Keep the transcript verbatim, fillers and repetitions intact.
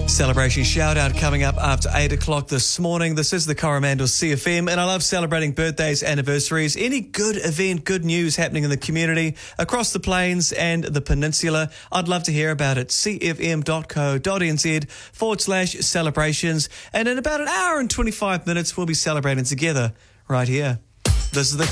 Celebration shout-out coming up after eight o'clock this morning. This is the Coromandel C F M, and I love celebrating birthdays, anniversaries, any good event, good news happening in the community, across the plains and the peninsula. I'd love to hear about it. cfm.co.nz forward slash celebrations. And in about an hour and twenty-five minutes, we'll be celebrating together right here. This is the